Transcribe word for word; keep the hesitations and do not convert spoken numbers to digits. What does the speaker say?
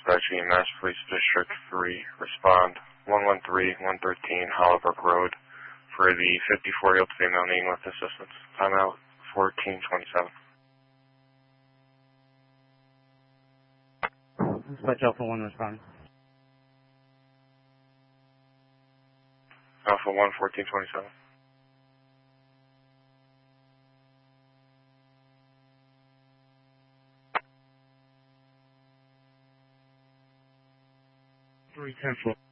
dispatching Mass Police District three. Respond one one three, one thirteen Hollowbrook Road for the fifty-four-year-old female needing lift assistance. Timeout fourteen twenty-seven. Dispatch Alpha one responding. Alpha one, fourteen twenty-seven. three ten four.